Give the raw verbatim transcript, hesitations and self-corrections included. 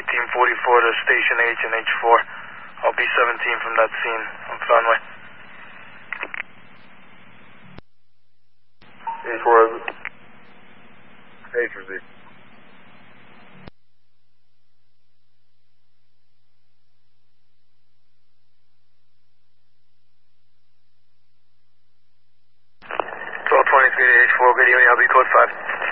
eighteen forty-four to Station H and H four. I'll be seventeen from that scene on Fenway. H four has it. H received. twelve twenty-three to H four, good evening, I'll be code five.